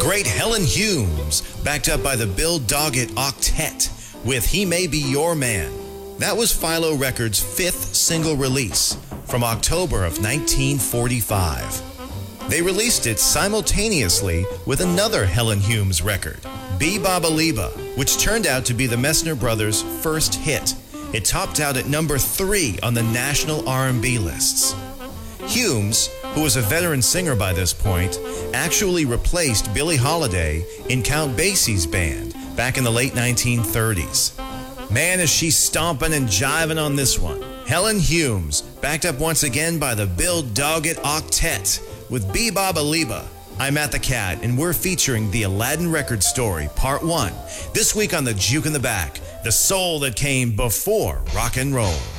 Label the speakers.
Speaker 1: great Helen Humes, backed up by the Bill Doggett Octet with He May Be Your Man. That was Philo Records' fifth single release from October of 1945. They released it simultaneously with another Helen Humes record, Be-Baba-Liba, which turned out to be the Messner Brothers' first hit. It topped out at number 3 on the national R&B lists. Humes, who was a veteran singer by this point, actually replaced Billie Holiday in Count Basie's band back in the late 1930s. Man, is she stomping and jiving on this one. Helen Humes, backed up once again by the Bill Doggett Octet with Be-Baba-Liba. I'm Matt the Cat, and we're featuring the Aladdin Record Story, Part 1, this week on the Juke in the Back, the soul that came before rock and roll.